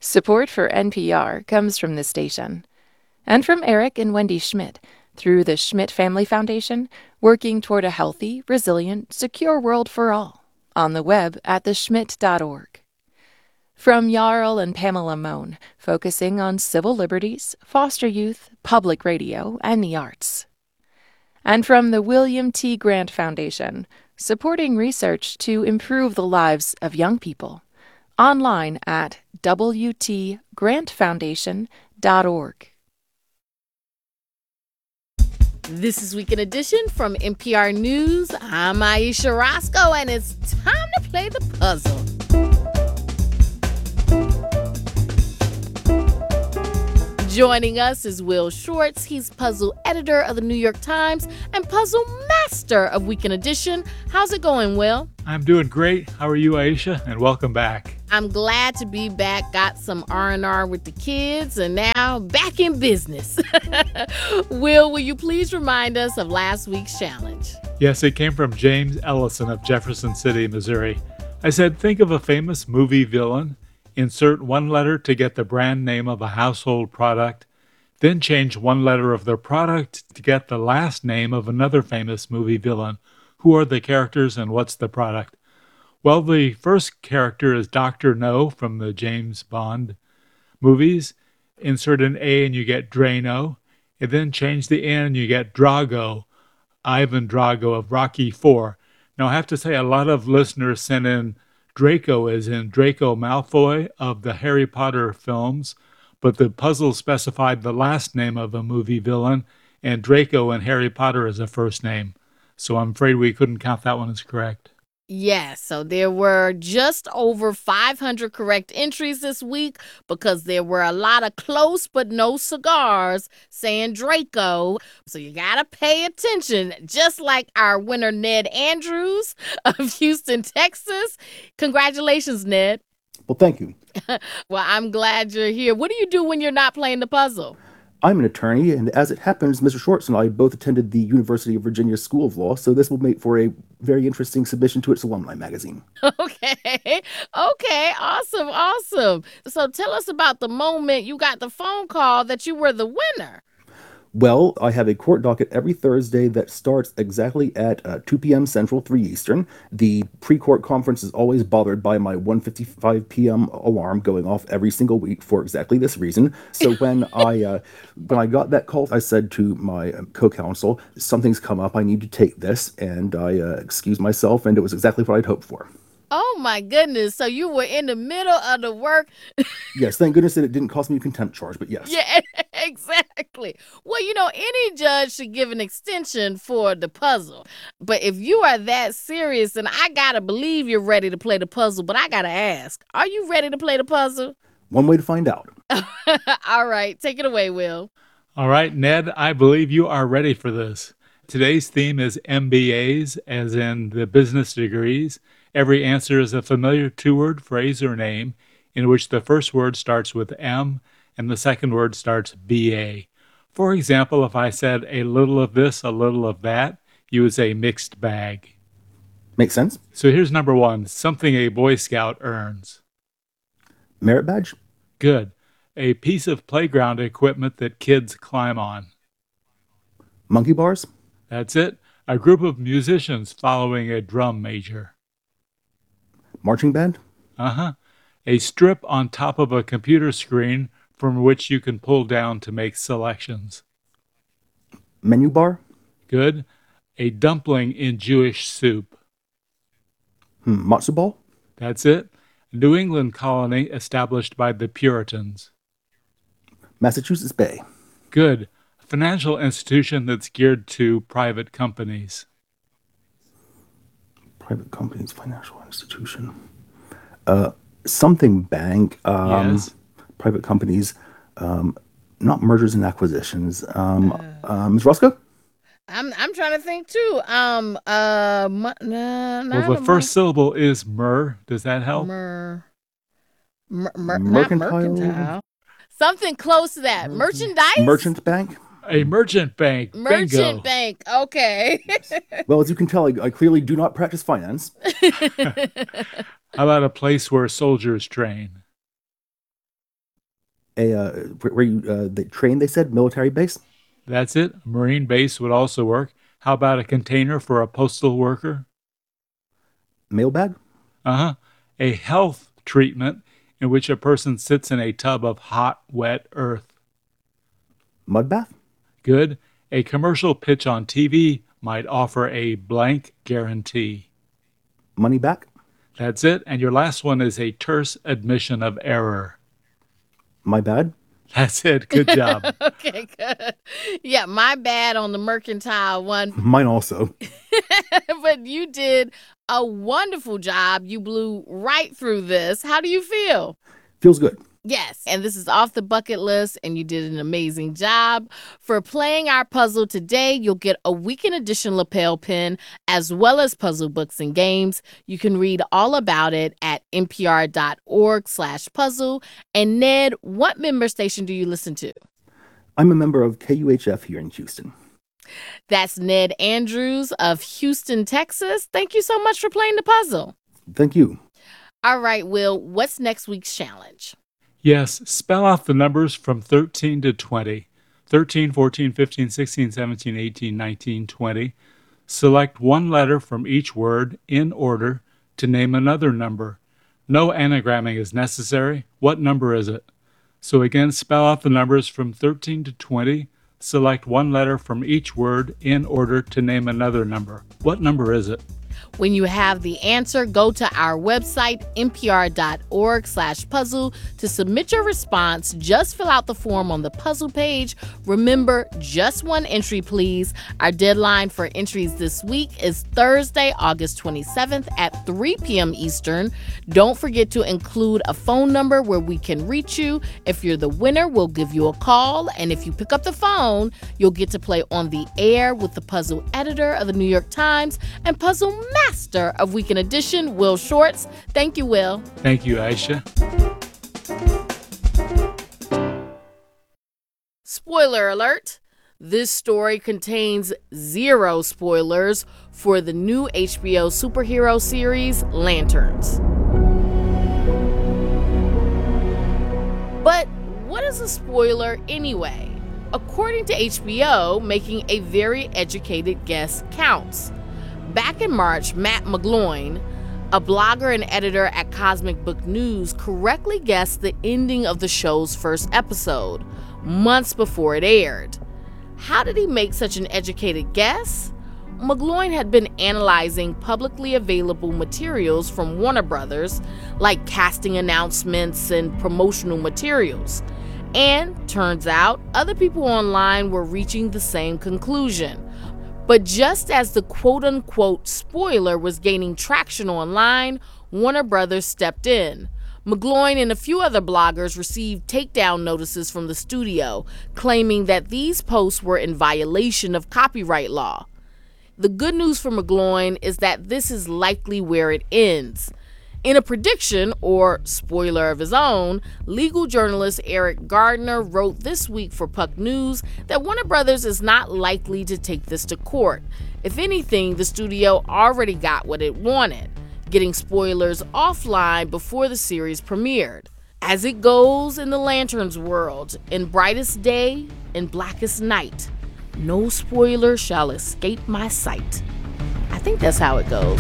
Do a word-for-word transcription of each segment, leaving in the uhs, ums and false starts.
Support for N P R comes from this station and from Eric and Wendy Schmidt through the Schmidt Family Foundation, working toward a healthy, resilient, secure world for all, on the web at the schmidt dot org. From Jarl and Pamela Mohn, focusing on civil liberties, foster youth, public radio, and the arts. And from the William T. Grant Foundation, supporting research to improve the lives of young people, online at w t grant foundation dot org. This is Weekend Edition from N P R News. I'm Aisha Roscoe, and it's time to play the puzzle. Joining us is Will Shortz. He's puzzle editor of the New York Times and puzzle master of Weekend Edition. How's it going, Will? I'm doing great. How are you, Aisha? And welcome back. I'm glad to be back. Got some R and R with the kids and now back in business. Will, will you please remind us of last week's challenge? Yes, it came from James Ellison of Jefferson City, Missouri. I said, think of a famous movie villain. Insert one letter to get the brand name of a household product. Then change one letter of their product to get the last name of another famous movie villain. Who are the characters and what's the product? Well, the first character is Doctor No from the James Bond movies. Insert an A and you get Drano. And then change the N and you get Drago, Ivan Drago of Rocky four. Now, I have to say a lot of listeners sent in Draco as in Draco Malfoy of the Harry Potter films, but the puzzle specified the last name of a movie villain, and Draco in Harry Potter is a first name. So I'm afraid we couldn't count that one as correct. Yes, so there were just over five hundred correct entries this week because there were a lot of close but no cigars saying Draco. So you got to pay attention, just like our winner Ned Andrews of Houston, Texas. Congratulations, Ned. Well, thank you. Well, I'm glad you're here. What do you do when you're not playing the puzzle? I'm an attorney, and as it happens, Mister Schwartz and I both attended the University of Virginia School of Law, so this will make for a very interesting submission to its alumni magazine. Okay. Okay. Awesome. Awesome. So tell us about the moment you got the phone call that you were the winner. Well, I have a court docket every Thursday that starts exactly at uh, two p.m. Central, three Eastern. The pre-court conference is always bothered by my one fifty-five p.m. alarm going off every single week for exactly this reason. So when I uh, when I got that call, I said to my um, co-counsel, something's come up, I need to take this, and I uh, excused myself, and it was exactly what I'd hoped for. Oh, my goodness. So you were in the middle of the work. Yes, thank goodness that it didn't cost me a contempt charge, but yes. Yeah, exactly. Well, you know, any judge should give an extension for the puzzle. But if you are that serious, then I got to believe you're ready to play the puzzle. But I got to ask, are you ready to play the puzzle? One way to find out. All right. Take it away, Will. All right, Ned, I believe you are ready for this. Today's theme is M B As, as in the business degrees. Every answer is a familiar two-word phrase or name in which the first word starts with M and the second word starts B A. For example, if I said a little of this, a little of that, you would say mixed bag. Makes sense. So here's number one, something a Boy Scout earns. Merit badge? Good. A piece of playground equipment that kids climb on. Monkey bars? That's it. A group of musicians following a drum major. Marching band? Uh-huh. A strip on top of a computer screen from which you can pull down to make selections. Menu bar? Good. A dumpling in Jewish soup. Hmm, matzo ball? That's it. A New England colony established by the Puritans. Massachusetts Bay. Good. A financial institution that's geared to private companies. Private companies, financial institution. Uh, something bank. Um, Yes. Private companies. Um, not mergers and acquisitions. Um, uh, Miz Roscoe? I'm I'm trying to think too. Um uh mu- nah, not Well, the a first syllable is mer. Does that help? mer, mer, mer, not Mercantile? mercantile. Something close to that. Merchandise? Merchant bank? A merchant bank. Merchant Bingo. bank. Okay. Well, as you can tell, I, I clearly do not practice finance. How about a place where soldiers train? A uh, where where you uh, they train, they said military base. That's it. A Marine base would also work. How about a container for a postal worker? Mailbag. Uh huh. A health treatment in which a person sits in a tub of hot, wet earth. Mud bath. Good. A commercial pitch on T V might offer a blank guarantee. Money back. That's it. And your last one is a terse admission of error. My bad. That's it. Good job. Okay, good. Yeah, my bad on the mercantile one. Mine also. But you did a wonderful job. You blew right through this. How do you feel? Feels good. Yes, and this is off the bucket list, and you did an amazing job. For playing our puzzle today, you'll get a weekend edition lapel pin as well as puzzle books and games. You can read all about it at npr.org slash puzzle. And Ned, what member station do you listen to? I'm a member of K U H F here in Houston. That's Ned Andrews of Houston, Texas. Thank you so much for playing the puzzle. Thank you. All right, Will, what's next week's challenge? Yes, spell out the numbers from thirteen to twenty. thirteen, fourteen, fifteen, sixteen, seventeen, eighteen, nineteen, twenty. Select one letter from each word in order to name another number. No anagramming is necessary. What number is it? So again, spell out the numbers from thirteen to twenty. Select one letter from each word in order to name another number. What number is it? When you have the answer, go to our website, npr.org slash puzzle, to submit your response. Just fill out the form on the puzzle page. Remember, just one entry, please. Our deadline for entries this week is Thursday, August twenty-seventh at three p.m. Eastern. Don't forget to include a phone number where we can reach you. If you're the winner, we'll give you a call. And if you pick up the phone, you'll get to play on the air with the puzzle editor of the New York Times and puzzle master of Weekend Edition, Will Shortz. Thank you, Will. Thank you, Aisha. Spoiler alert. This story contains zero spoilers for the new H B O superhero series, Lanterns. But what is a spoiler anyway? According to H B O, making a very educated guess counts. Back in March, Matt McGloin, a blogger and editor at Cosmic Book News, correctly guessed the ending of the show's first episode, months before it aired. How did he make such an educated guess? McGloin had been analyzing publicly available materials from Warner Brothers, like casting announcements and promotional materials. And turns out, other people online were reaching the same conclusion. But just as the quote-unquote spoiler was gaining traction online, Warner Brothers stepped in. McGloin and a few other bloggers received takedown notices from the studio, claiming that these posts were in violation of copyright law. The good news for McGloin is that this is likely where it ends. In a prediction, or spoiler of his own, legal journalist Eric Gardner wrote this week for Puck News that Warner Brothers is not likely to take this to court. If anything, the studio already got what it wanted, getting spoilers offline before the series premiered. As it goes in the Lanterns world, in brightest day and blackest night, no spoiler shall escape my sight. I think that's how it goes.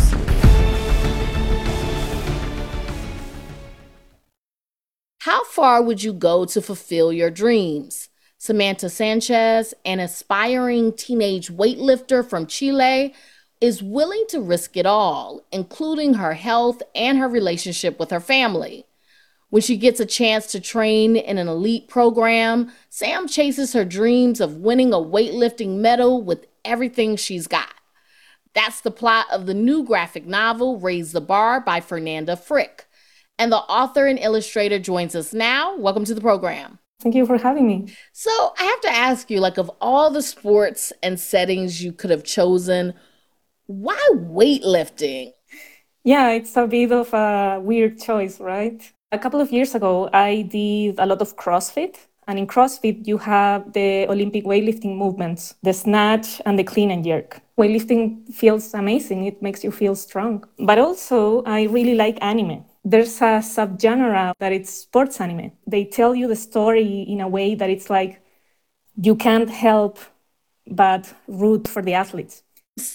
How far would you go to fulfill your dreams? Samantha Sanchez, an aspiring teenage weightlifter from Chile, is willing to risk it all, including her health and her relationship with her family. When she gets a chance to train in an elite program, Sam chases her dreams of winning a weightlifting medal with everything she's got. That's the plot of the new graphic novel, Raise the Bar by Fernanda Frick. And the author and illustrator joins us now. Welcome to the program. Thank you for having me. So I have to ask you, like, of all the sports and settings you could have chosen, why weightlifting? Yeah, it's a bit of a weird choice, right? A couple of years ago, I did a lot of CrossFit. And in CrossFit, you have the Olympic weightlifting movements, the snatch and the clean and jerk. Weightlifting feels amazing. It makes you feel strong. But also, I really like anime. there's a subgenre that it's sports anime. They tell you the story in a way that it's like you can't help but root for the athletes.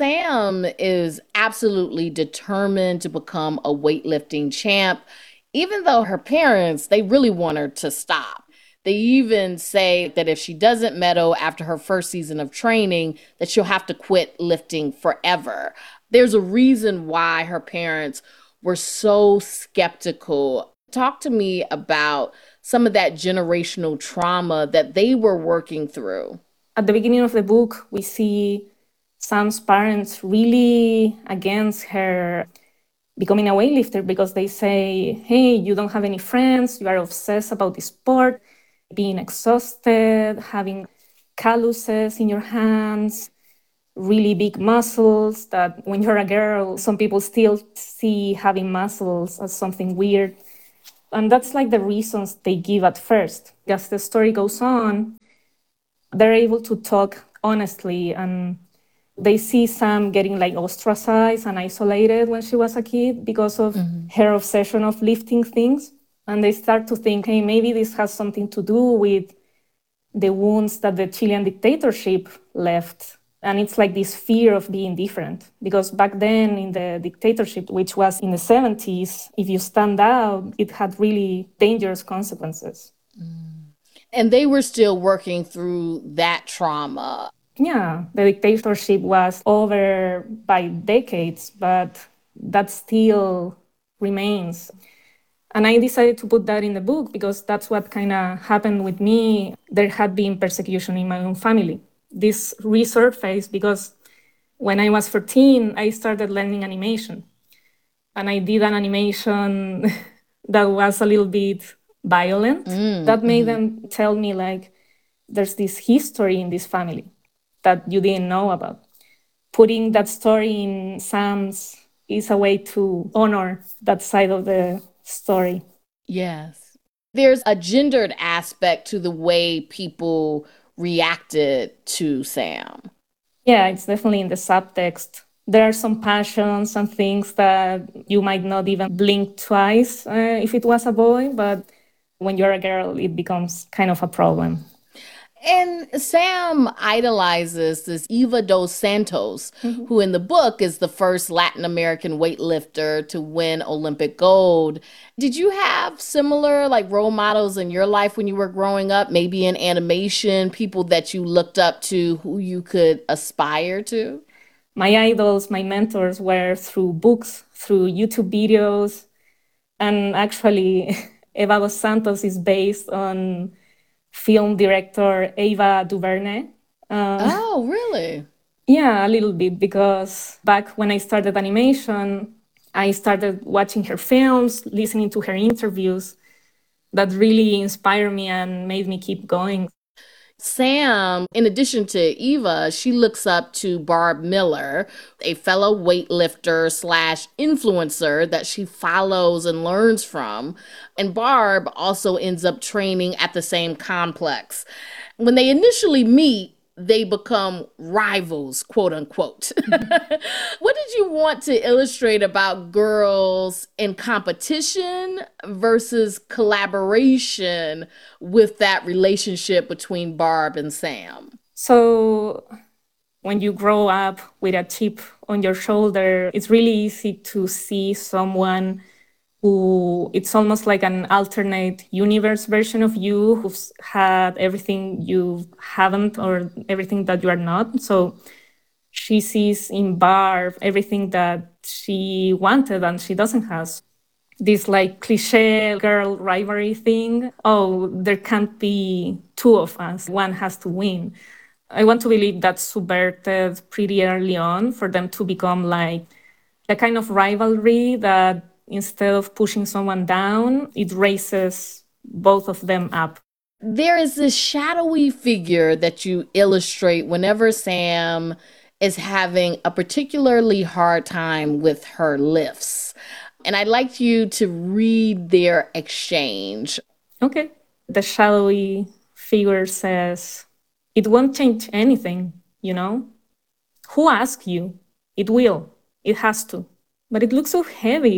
Sam is absolutely determined to become a weightlifting champ, even though her parents, they really want her to stop. They even say that if she doesn't medal after her first season of training, that she'll have to quit lifting forever. There's a reason why her parents were so skeptical. Talk to me about some of that generational trauma that they were working through. At the beginning of the book, we see Sam's parents really against her becoming a weightlifter because they say, hey, you don't have any friends, you are obsessed about the sport, being exhausted, having calluses in your hands, really big muscles that when you're a girl, some people still see having muscles as something weird. And that's like the reasons they give at first. As the story goes on, they're able to talk honestly, and they see Sam getting like ostracized and isolated when she was a kid because of mm-hmm. her obsession of lifting things. And they start to think, hey, maybe this has something to do with the wounds that the Chilean dictatorship left. And it's like this fear of being different. Because back then in the dictatorship, which was in the seventies, if you stand out, it had really dangerous consequences. Mm. And they were still working through that trauma. Yeah, the dictatorship was over by decades, but that still remains. And I decided to put that in the book because that's what kind of happened with me. There had been persecution in my own family. This resurfaced because when I was fourteen, I started learning animation. And I did an animation that was a little bit violent. Mm, that made mm-hmm. them tell me, like, there's this history in this family that you didn't know about. Putting that story in Sam's is a way to honor that side of the story. Yes. There's a gendered aspect to the way people reacted to Sam. Yeah, it's definitely in the subtext. There are some passions and things that you might not even blink twice uh, if it was a boy, but when you're a girl, it becomes kind of a problem. And Sam idolizes this Eva dos Santos, mm-hmm. who in the book is the first Latin American weightlifter to win Olympic gold. Did you have similar like role models in your life when you were growing up, maybe in animation, people that you looked up to who you could aspire to? My idols, my mentors were through books, through YouTube videos. And actually, Eva dos Santos is based on film director Ava DuVernay. Uh, oh, really? Yeah, a little bit, because back when I started animation, I started watching her films, listening to her interviews. That really inspired me and made me keep going. Sam, in addition to Eva, she looks up to Barb Miller, a fellow weightlifter slash influencer that she follows and learns from. And Barb also ends up training at the same complex. When they initially meet, they become rivals, quote unquote. What did you want to illustrate about girls in competition versus collaboration with that relationship between Barb and Sam? So when you grow up with a chip on your shoulder, it's really easy to see someone who it's almost like an alternate universe version of you who's had everything you haven't or everything that you are not. So she sees in Barb everything that she wanted and she doesn't have. This like cliche girl rivalry thing. Oh, there can't be two of us. One has to win. I want to believe that's subverted pretty early on for them to become like a kind of rivalry that instead of pushing someone down, it raises both of them up. There is this shadowy figure that you illustrate whenever Sam is having a particularly hard time with her lifts. And I'd like you to read their exchange. Okay. The shadowy figure says, "It won't change anything, you know? Who asked you? It will. It has to. But it looks so heavy.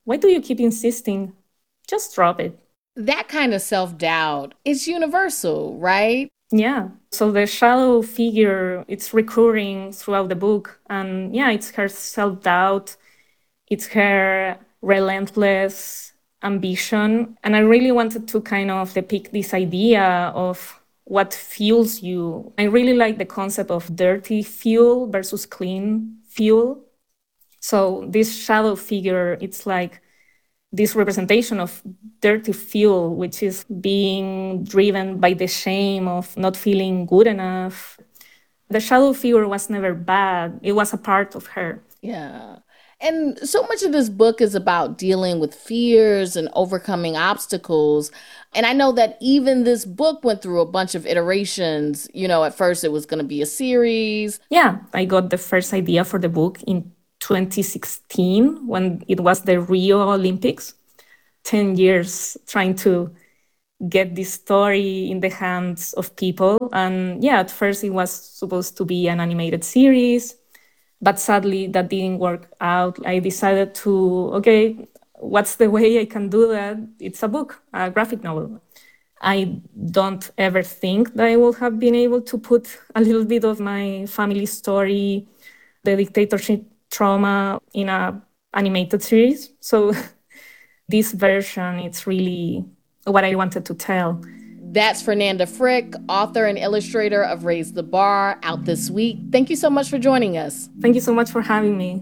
Why do you keep insisting? Just drop it. That kind of self-doubt is universal, right? Yeah. So the shadow figure, it's recurring throughout the book. And yeah, it's her self-doubt. It's her relentless ambition. And I really wanted to kind of depict this idea of what fuels you. I really like the concept of dirty fuel versus clean fuel. So this shadow figure, it's like this representation of dirty fuel, which is being driven by the shame of not feeling good enough. The shadow figure was never bad. It was a part of her. Yeah. And so much of this book is about dealing with fears and overcoming obstacles. And I know that even this book went through a bunch of iterations. You know, at first it was going to be a series. Yeah, I got the first idea for the book in twenty sixteen when it was the Rio Olympics. ten years trying to get this story in the hands of people. And yeah, at first it was supposed to be an animated series. But sadly, that didn't work out. I decided to, okay, what's the way I can do that? It's a book, a graphic novel. I don't ever think that I would have been able to put a little bit of my family story, the dictatorship trauma, in a animated series. So this version, it's really what I wanted to tell. That's Fernanda Frick, author and illustrator of Raise the Bar, out this week. Thank you so much for joining us. Thank you so much for having me.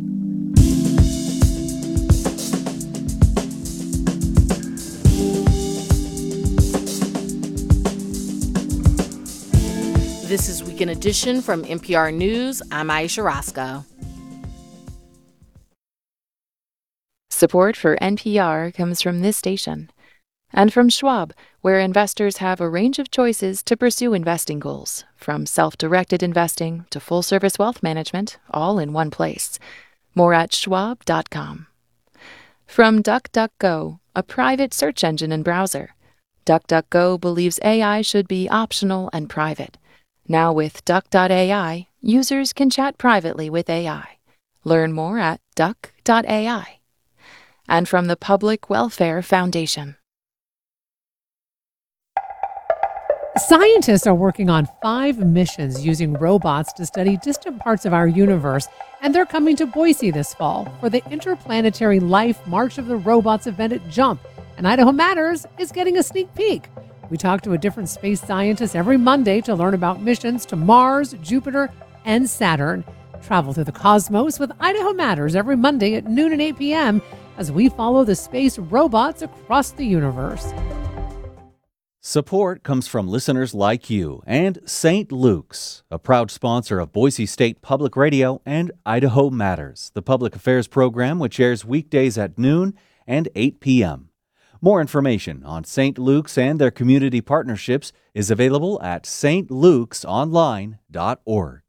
This is Weekend Edition from N P R News. I'm Aisha Roscoe. Support for N P R comes from this station and from Schwab, where investors have a range of choices to pursue investing goals, from self-directed investing to full-service wealth management, all in one place. More at schwab dot com. From DuckDuckGo, a private search engine and browser. DuckDuckGo believes A I should be optional and private. Now with Duck dot A I, users can chat privately with A I. Learn more at duck dot A I. And from the Public Welfare Foundation. Scientists are working on five missions using robots to study distant parts of our universe, and they're coming to Boise this fall for the Interplanetary Life March of the Robots event at JUMP, and Idaho Matters is getting a sneak peek. We talk to a different space scientist every Monday to learn about missions to Mars, Jupiter, and Saturn. Travel through the cosmos with Idaho Matters every Monday at noon and eight p.m. as we follow the space robots across the universe. Support comes from listeners like you and Saint Luke's, a proud sponsor of Boise State Public Radio and Idaho Matters, the public affairs program which airs weekdays at noon and eight p.m. More information on Saint Luke's and their community partnerships is available at s t lukes online dot org.